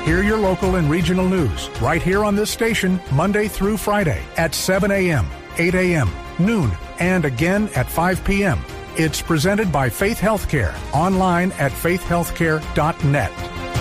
Hear your local and regional news right here on this station Monday through Friday at 7 a.m., 8 a.m., noon, and again at 5 p.m. It's presented by Faith Healthcare, online at faithhealthcare.net.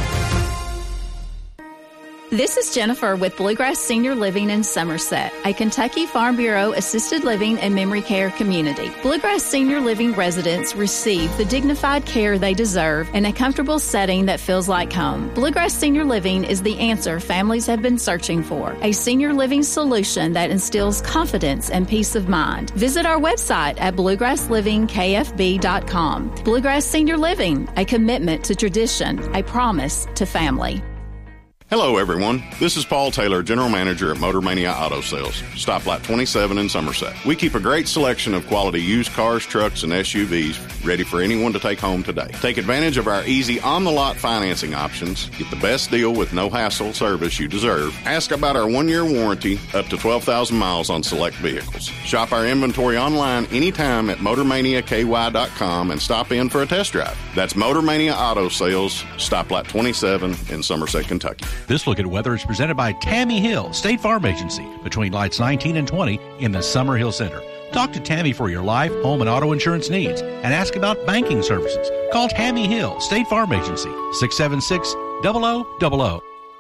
This is Jennifer with Bluegrass Senior Living in Somerset, a Kentucky Farm Bureau assisted living and memory care community. Bluegrass Senior Living residents receive the dignified care they deserve in a comfortable setting that feels like home. Bluegrass Senior Living is the answer families have been searching for, a senior living solution that instills confidence and peace of mind. Visit our website at bluegrasslivingkfb.com. Bluegrass Senior Living, a commitment to tradition, a promise to family. Hello, everyone. This is Paul Taylor, General Manager at Motor Mania Auto Sales, Stoplight 27 in Somerset. We keep a great selection of quality used cars, trucks, and SUVs ready for anyone to take home today. Take advantage of our easy on-the-lot financing options. Get the best deal with no hassle service you deserve. Ask about our 1-year warranty up to 12,000 miles on select vehicles. Shop our inventory online anytime at MotorManiaKY.com and stop in for a test drive. That's Motor Mania Auto Sales, Stoplight 27 in Somerset, Kentucky. This look at weather is presented by Tammy Hill, State Farm Agency, between lights 19 and 20 in the Summerhill Center. Talk to Tammy for your life, home, and auto insurance needs and ask about banking services. Call Tammy Hill, State Farm Agency, 676-0000.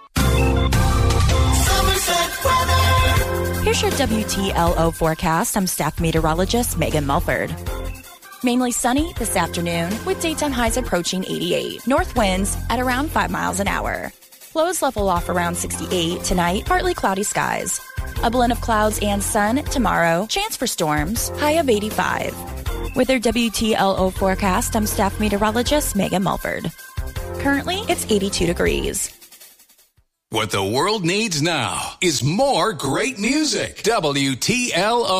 Here's your WTLO forecast. I'm staff meteorologist Megan Mulford. Mainly sunny this afternoon with daytime highs approaching 88. North winds at around 5 miles an hour. Lows level off around 68 tonight, partly cloudy skies. A blend of clouds and sun tomorrow, chance for storms, high of 85. With their WTLO forecast, I'm staff meteorologist Megan Mulford. Currently, it's 82 degrees. What the world needs now is more great music. WTLO.